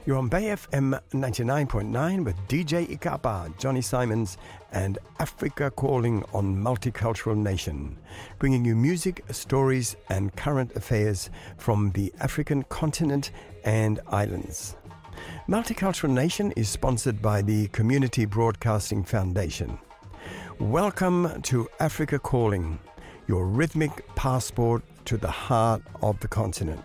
You're on Bay FM 99.9 with DJ Ikapa, Johnny Simons, and Africa Calling on Multicultural Nation, bringing you music, stories, and current affairs from the African continent and islands. Multicultural Nation is sponsored by the Community Broadcasting Foundation. Welcome to Africa Calling, your rhythmic passport to the heart of the continent.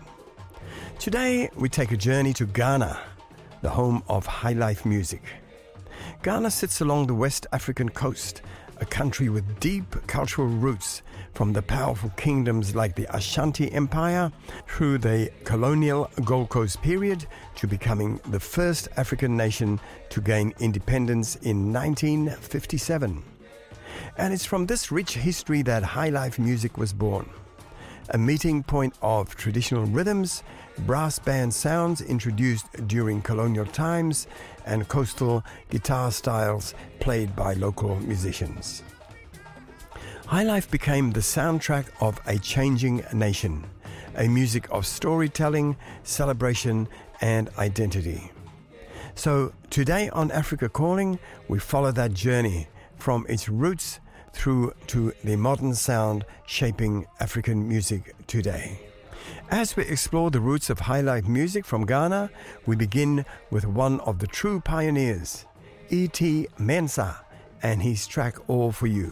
Today, we take a journey to Ghana, the home of highlife music. Ghana sits along the West African coast, a country with deep cultural roots from the powerful kingdoms like the Ashanti Empire through the colonial Gold Coast period to becoming the first African nation to gain independence in 1957. And it's from this rich history that highlife music was born. A meeting point of traditional rhythms, brass band sounds introduced during colonial times, and coastal guitar styles played by local musicians. Highlife became the soundtrack of a changing nation, a music of storytelling, celebration, and identity. So today on Africa Calling, we follow that journey from its roots through to the modern sound shaping African music today. As we explore the roots of highlife music from Ghana, we begin with one of the true pioneers, E.T. Mensah, and his track All For You.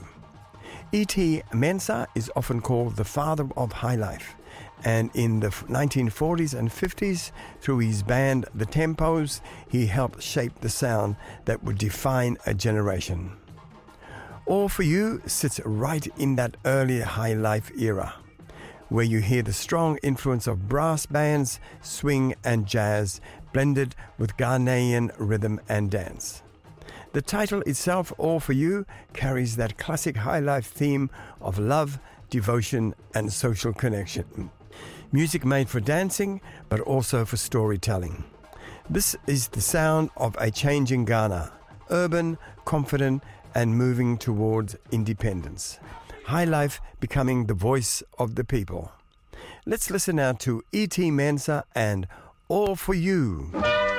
E.T. Mensah is often called the father of highlife, and in the 1940s and 50s, through his band The Tempos, he helped shape the sound that would define a generation. All For You sits right in that early highlife era, where you hear the strong influence of brass bands, swing and jazz blended with Ghanaian rhythm and dance. The title itself, All For You, carries that classic highlife theme of love, devotion and social connection. Music made for dancing, but also for storytelling. This is the sound of a changing Ghana, urban, confident, and moving towards independence. Highlife becoming the voice of the people. Let's listen now to E.T. Mensah and All For You.